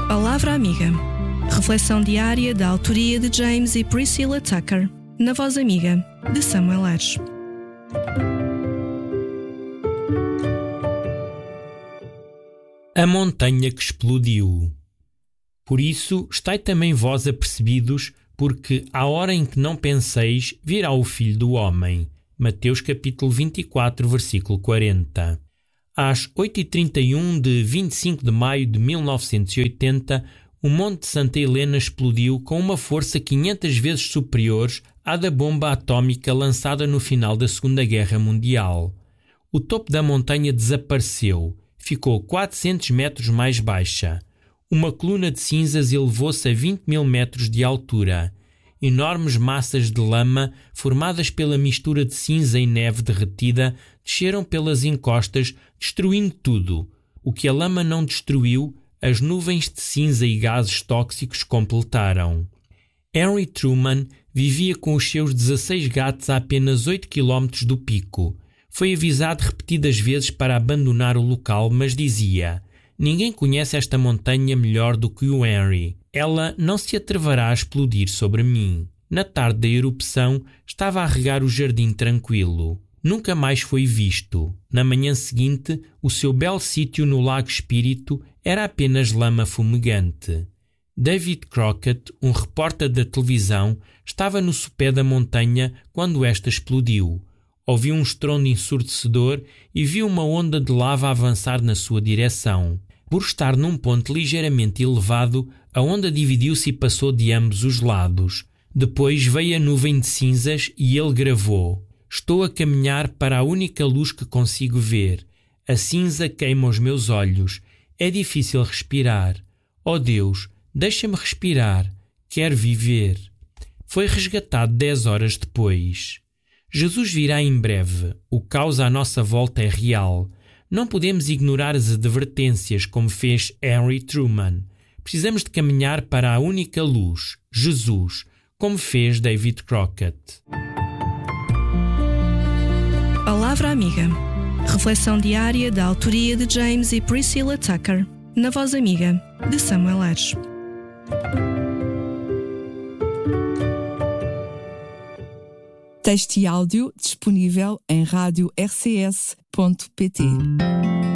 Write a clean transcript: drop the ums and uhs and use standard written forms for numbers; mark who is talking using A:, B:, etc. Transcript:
A: Palavra Amiga. Reflexão diária da autoria de James e Priscilla Tucker, na voz amiga de Samuel Aires.
B: A montanha que explodiu. Por isso, estai também vós apercebidos, porque à hora em que não penseis, virá o Filho do Homem. Mateus capítulo 24, versículo 40. Às 8h31 de 25 de maio de 1980, o Monte de Santa Helena explodiu com uma força 500 vezes superior à da bomba atómica lançada no final da Segunda Guerra Mundial. O topo da montanha desapareceu, ficou 400 metros mais baixa. Uma coluna de cinzas elevou-se a 20 mil metros de altura. Enormes massas de lama, formadas pela mistura de cinza e neve derretida, desceram pelas encostas, destruindo tudo. O que a lama não destruiu, as nuvens de cinza e gases tóxicos completaram. Harry Truman vivia com os seus 16 gatos a apenas 8 km do pico. Foi avisado repetidas vezes para abandonar o local, mas dizia: "Ninguém conhece esta montanha melhor do que o Henry. Ela não se atreverá a explodir sobre mim." Na tarde da erupção, estava a regar o jardim tranquilo. Nunca mais foi visto. Na manhã seguinte, o seu belo sítio no Lago Espírito era apenas lama fumegante. David Crockett, um repórter da televisão, estava no sopé da montanha quando esta explodiu. Ouviu um estrondo ensurdecedor e viu uma onda de lava avançar na sua direção. Por estar num ponto ligeiramente elevado, a onda dividiu-se e passou de ambos os lados. Depois veio a nuvem de cinzas e ele gravou: "Estou a caminhar para a única luz que consigo ver. A cinza queima os meus olhos. É difícil respirar. Oh Deus, deixa-me respirar. Quero viver." Foi resgatado 10 horas depois. Jesus virá em breve. O caos à nossa volta é real. Não podemos ignorar as advertências como fez Harry Truman. Precisamos de caminhar para a única luz, Jesus, como fez David Crockett.
A: Palavra Amiga. Reflexão diária da autoria de James e Priscilla Tucker, na voz amiga de Samuel Aires.
C: Texto e áudio disponível em radio-rcs.pt.